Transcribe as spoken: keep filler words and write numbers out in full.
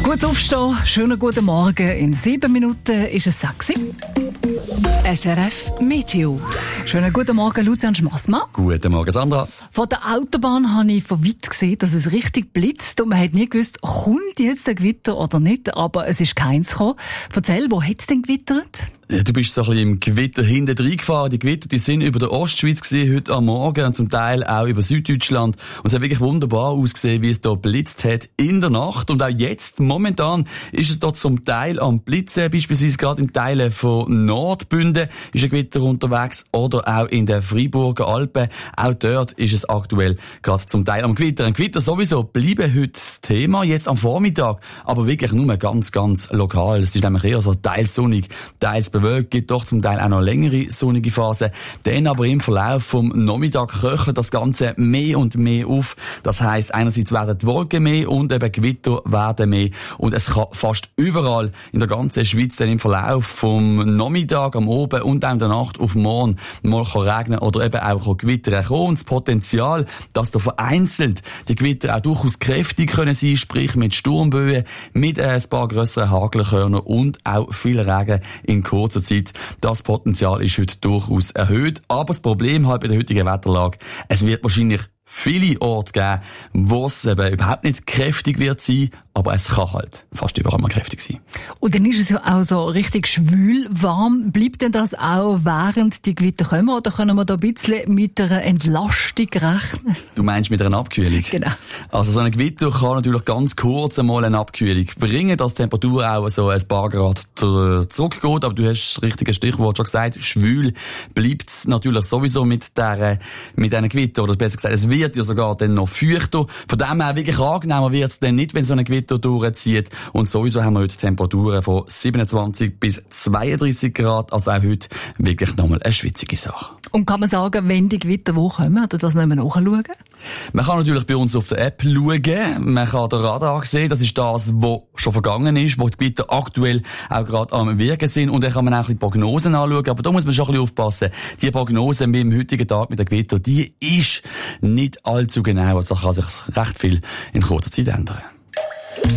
Gutes Aufstehen, schönen guten Morgen. In sieben Minuten ist es sechs. S R F Meteo. Schönen guten Morgen, Lucian Schmassmann. Guten Morgen, Sandra. Von der Autobahn habe ich von weit gesehen, dass es richtig blitzt und man hat nie gewusst, kommt jetzt ein Gewitter oder nicht, aber es ist keins gekommen. Erzähl, wo hat es denn gewittert? Du bist so ein bisschen im Gewitter hinten reingefahren. Die Gewitter, die sind über der Ostschweiz gesehen heute am Morgen und zum Teil auch über Süddeutschland. Und es hat wirklich wunderbar ausgesehen, wie es da blitzt hat in der Nacht. Und auch jetzt, momentan, ist es dort zum Teil am Blitzen. Beispielsweise gerade in Teilen von Nordbünden ist ein Gewitter unterwegs oder auch in den Freiburger Alpen. Auch dort ist es aktuell gerade zum Teil am Gewitter. Ein Gewitter sowieso bleiben heute das Thema, jetzt am Vormittag, aber wirklich nur ganz, ganz lokal. Es ist nämlich eher so teils sonnig, teils bewölkt, gibt doch zum Teil auch noch längere sonnige Phasen. Dann aber im Verlauf vom Nachmittag köchelt das Ganze mehr und mehr auf. Das heisst, einerseits werden die Wolken mehr und eben Gewitter werden mehr. Und es kann fast überall in der ganzen Schweiz dann im Verlauf vom Nachmittag, am Abend und auch in der Nacht auf morgen mal regnen oder eben auch Gewitter kommen. Und das Potenzial, dass da vereinzelt die Gewitter auch durchaus kräftig können sein, sprich mit Sturmböen, mit äh, ein paar grösseren Hagelkörnern und auch viel Regen in kurzer Zeit. Das Potenzial ist heute durchaus erhöht. Aber das Problem halt bei der heutigen Wetterlage, es wird wahrscheinlich viele Orte geben, wo es eben überhaupt nicht kräftig wird sein, aber es kann halt fast überall mal kräftig sein. Und dann ist es ja auch so richtig schwül warm. Bleibt denn das auch während die Gewitter kommen oder können wir da ein bisschen mit einer Entlastung rechnen? Du meinst mit einer Abkühlung? Genau. Also so ein Gewitter kann natürlich ganz kurz einmal eine Abkühlung bringen, dass die Temperatur auch so ein paar Grad zurückgeht, aber du hast das richtige Stichwort schon gesagt, schwül bleibt es natürlich sowieso mit der, mit diesen Gewitter, oder besser gesagt, es wird wird ja sogar dann noch feuchter. Von dem her wirklich angenehmer wird es dann nicht, wenn so ein Gewitter durchzieht. Und sowieso haben wir heute Temperaturen von siebenundzwanzig bis zweiunddreissig Grad. Also auch heute wirklich nochmal eine schwitzige Sache. Und kann man sagen, wenn die Gewitter wo kommen, oder das nicht mehr nachschauen? Man kann natürlich bei uns auf der App schauen. Man kann den Radar sehen. Das ist das, was schon vergangen ist, wo die Gewitter aktuell auch gerade am Wirken sind. Und dann kann man auch ein bisschen Prognosen anschauen. Aber da muss man schon ein bisschen aufpassen. Die Prognose mit dem heutigen Tag mit den Gewitter, die ist nicht allzu genau. Also kann sich recht viel in kurzer Zeit ändern.